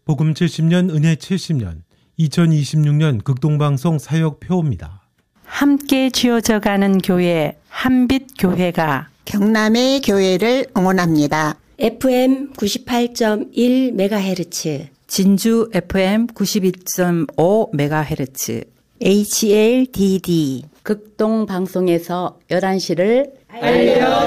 복음 70년 은혜 70년 2026년 극동방송 사역표입니다. 함께 지어져가는 교회 한빛교회가 경남의 교회를 응원합니다. FM 98.1MHz, 진주 FM 92.5MHz, HLDD 극동방송에서 11시를 알려